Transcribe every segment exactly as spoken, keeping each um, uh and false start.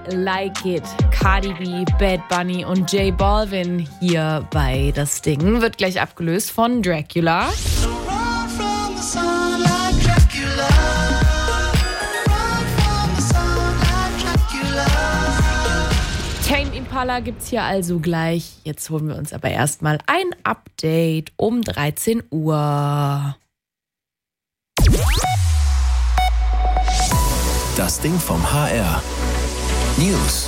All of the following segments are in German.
Like It. Cardi B, Bad Bunny und J Balvin hier bei Das Ding. Wird gleich abgelöst von Dracula. Tame Impala gibt's hier also gleich. Jetzt holen wir uns aber erstmal ein Update um dreizehn Uhr. Das Ding vom H R. News.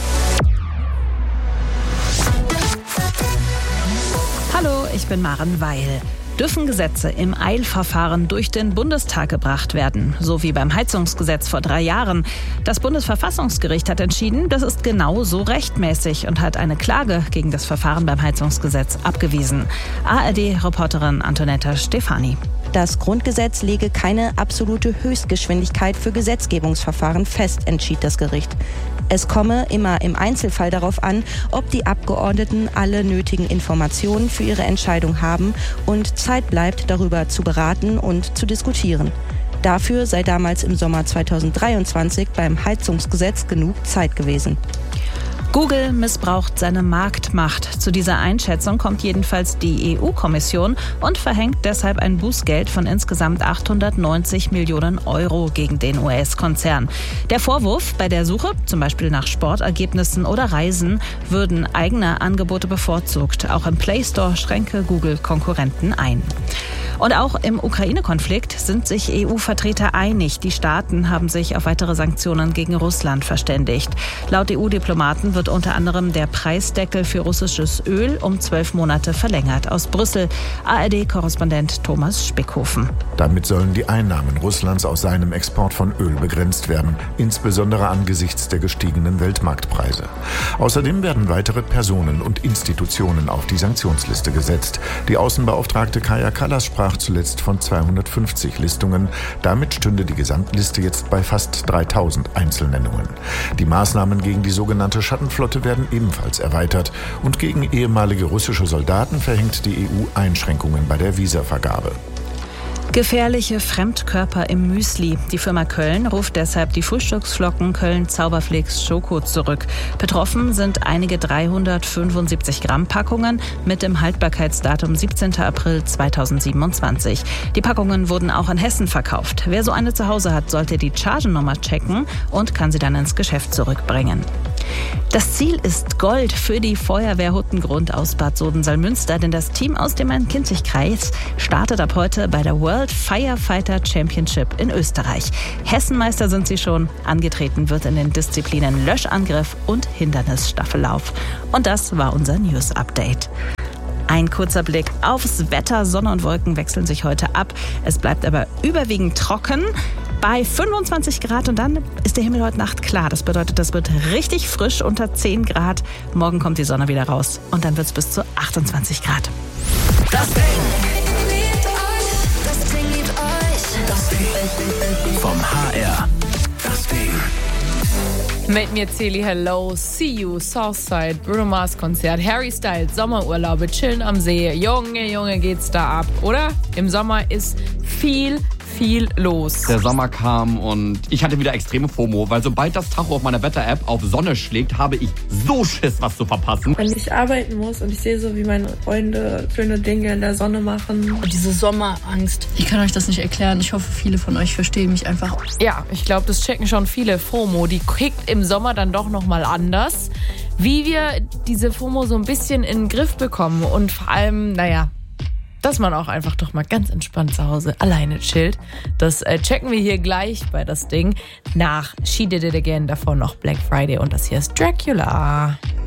Hallo, ich bin Maren Weil. Dürfen Gesetze im Eilverfahren durch den Bundestag gebracht werden, so wie beim Heizungsgesetz vor drei Jahren. Das Bundesverfassungsgericht hat entschieden, das ist genau so rechtmäßig und hat eine Klage gegen das Verfahren beim Heizungsgesetz abgewiesen. A R D-Reporterin Antonetta Stefani. Das Grundgesetz lege keine absolute Höchstgeschwindigkeit für Gesetzgebungsverfahren fest, entschied das Gericht. Es komme immer im Einzelfall darauf an, ob die Abgeordneten alle nötigen Informationen für ihre Entscheidung haben und Zeit bleibt, darüber zu beraten und zu diskutieren. Dafür sei damals im Sommer zweitausenddreiundzwanzig beim Heizungsgesetz genug Zeit gewesen. Google missbraucht seine Marktmacht. Zu dieser Einschätzung kommt jedenfalls die E U-Kommission und verhängt deshalb ein Bußgeld von insgesamt achthundertneunzig Millionen Euro gegen den U S-Konzern. Der Vorwurf: Bei der Suche, zum Beispiel nach Sportergebnissen oder Reisen, würden eigene Angebote bevorzugt. Auch im Play Store schränke Google Konkurrenten ein. Und auch im Ukraine-Konflikt sind sich E U-Vertreter einig. Die Staaten haben sich auf weitere Sanktionen gegen Russland verständigt. Laut E U-Diplomaten wird unter anderem der Preisdeckel für russisches Öl um zwölf Monate verlängert. Aus Brüssel, A R D-Korrespondent Thomas Spickhofen. Damit sollen die Einnahmen Russlands aus seinem Export von Öl begrenzt werden, insbesondere angesichts der gestiegenen Weltmarktpreise. Außerdem werden weitere Personen und Institutionen auf die Sanktionsliste gesetzt. Die Außenbeauftragte Kaja Kallas sprach zuletzt von zweihundertfünfzig Listungen. Damit stünde die Gesamtliste jetzt bei fast dreitausend Einzelnennungen. Die Maßnahmen gegen die sogenannte Schattenflotte werden ebenfalls erweitert. Und gegen ehemalige russische Soldaten verhängt die E U Einschränkungen bei der Visavergabe. Gefährliche Fremdkörper im Müsli. Die Firma Köln ruft deshalb die Frühstücksflocken Köln Zauberflix Schoko zurück. Betroffen sind einige dreihundertfünfundsiebzig Gramm Packungen mit dem Haltbarkeitsdatum siebzehnten April zweitausendsiebenundzwanzig. Die Packungen wurden auch in Hessen verkauft. Wer so eine zu Hause hat, sollte die Chargennummer checken und kann sie dann ins Geschäft zurückbringen. Das Ziel ist Gold für die Feuerwehr Huttengrund aus Bad Soden-Salmünster, denn das Team aus dem Main-Kinzig-Kreis startet ab heute bei der World Firefighter Championship in Österreich. Hessenmeister sind sie schon. Angetreten wird in den Disziplinen Löschangriff und Hindernisstaffellauf. Und das war unser News-Update. Ein kurzer Blick aufs Wetter. Sonne und Wolken wechseln sich heute ab. Es bleibt aber überwiegend trocken bei fünfundzwanzig Grad und dann ist der Himmel heute Nacht klar. Das bedeutet, das wird richtig frisch unter zehn Grad. Morgen kommt die Sonne wieder raus und dann wird es bis zu achtundzwanzig Grad. Das Ding. Das Ding liebt euch. Das Ding. Vom H R. Das Ding. Mit mir Celi Hello, See You, Southside, Bruno Mars Konzert, Harry Styles, Sommerurlaube, Chillen am See. Junge, Junge, geht's da ab, oder? Im Sommer ist viel, viel los. Der Sommer kam und ich hatte wieder extreme FOMO, weil sobald das Tacho auf meiner Wetter-App auf Sonne schlägt, habe ich so Schiss, was zu verpassen. Wenn ich arbeiten muss und ich sehe so, wie meine Freunde schöne Dinge in der Sonne machen. Und diese Sommerangst, ich kann euch das nicht erklären. Ich hoffe, viele von euch verstehen mich einfach. Ja, ich glaube, das checken schon viele. FOMO, die kickt im Sommer dann doch nochmal anders. Wie wir diese FOMO so ein bisschen in den Griff bekommen und vor allem, naja, dass man auch einfach doch mal ganz entspannt zu Hause alleine chillt. Das äh, checken wir hier gleich bei Das Ding. Nach She Did It Again, davor noch Black Friday und das hier ist Dracula.